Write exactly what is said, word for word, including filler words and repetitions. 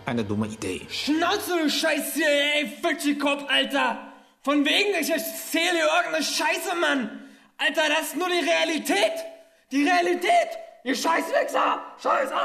eine dumme Idee. Schnauze, du Scheiße, ey, Fischkopf, Alter! Von wegen, ich erzähle dir irgendeine Scheiße, Mann! Alter, das ist nur die Realität! Die Realität! Ihr Scheißwichser! Scheiße!